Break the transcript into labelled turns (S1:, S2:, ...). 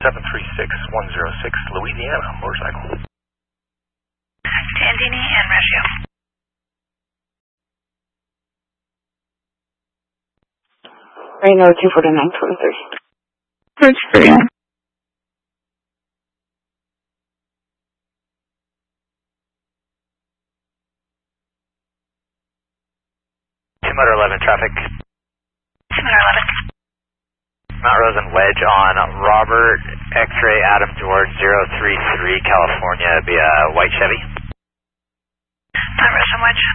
S1: 736-106, Louisiana, motorcycle.
S2: Dandini and Reggio.
S3: Reno 24923.
S4: That's great.
S1: Motor 11 traffic.
S2: Motor 11.
S1: Mount Rosen Wedge on Robert X-ray Adam George 033 California via white Chevy.
S2: Mount Rosen Wedge.